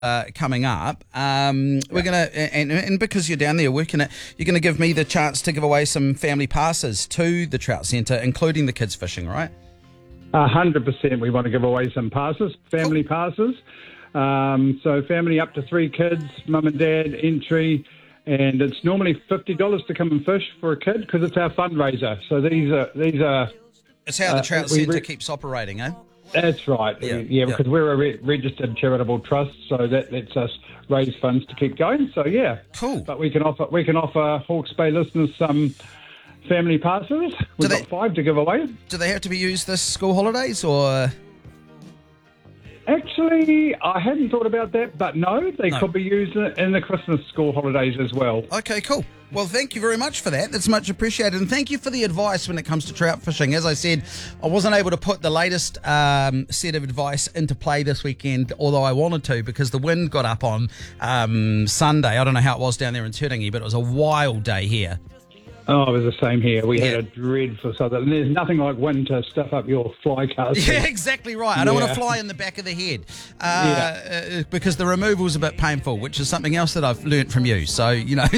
coming up. We're gonna and because you're down there working it, you're gonna give me the chance to give away some family passes to the Trout Centre, including the kids fishing, right? 100%. We want to give away some passes, family passes. So family up to 3 kids, mum and dad entry, and it's normally $50 to come and fish for a kid because it's our fundraiser. So these are. It's how the Trout Centre keeps operating, eh? That's right. Yeah, because we're a registered charitable trust, so that lets us raise funds to keep going. So yeah, cool. But we can offer Hawke's Bay listeners some family passes. We've got 5 to give away. Do they have to be used this school holidays or? Actually, I hadn't thought about that, but no, they could be used in the Christmas school holidays as well. Okay, cool. Well, thank you very much for that. That's much appreciated. And thank you for the advice when it comes to trout fishing. As I said, I wasn't able to put the latest set of advice into play this weekend, although I wanted to, because the wind got up on Sunday. I don't know how it was down there in Turingi, but it was a wild day here. Oh, it was the same here. We had a dreadful southern. There's nothing like wind to stuff up your fly cast. Yeah, exactly right. I don't want to fly in the back of the head because the removal is a bit painful, which is something else that I've learnt from you. So, you know.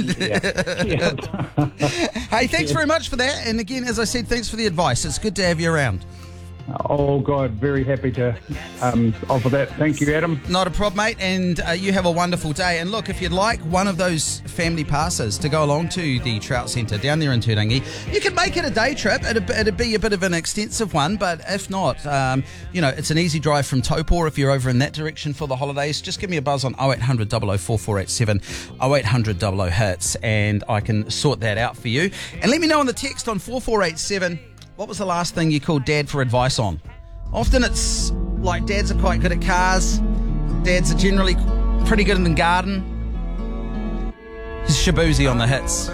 Hey, thanks very much for that. And again, as I said, thanks for the advice. It's good to have you around. Oh, God, very happy to offer that. Thank you, Adam. Not a problem, mate, and you have a wonderful day. And look, if you'd like one of those family passes to go along to the Trout Centre down there in Turingi, you can make it a day trip. It'd be a bit of an extensive one, but if not, it's an easy drive from Taupō if you're over in that direction for the holidays. Just give me a buzz on 0800 00 4487, 0800 00 hits, and I can sort that out for you. And let me know on the text on 4487, what was the last thing you called Dad for advice on? Often it's like dads are quite good at cars. Dads are generally pretty good in the garden. Here's Shabuzi on the hits.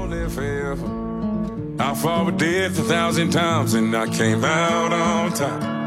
I fought with death 1,000 times and I came out on top.